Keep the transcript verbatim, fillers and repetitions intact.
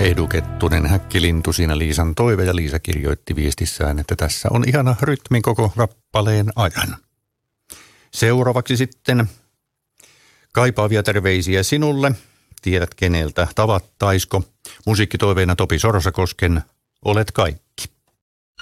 Edu Kettunen, Häkkilintu, siinä Liisan toive, ja Liisa kirjoitti viestissään, että tässä on ihana rytmi koko kappaleen ajan. Seuraavaksi sitten kaipaavia terveisiä sinulle. Tiedät keneltä tavattaisko. Musiikkitoiveena Topi Sorosakosken, Olet kai.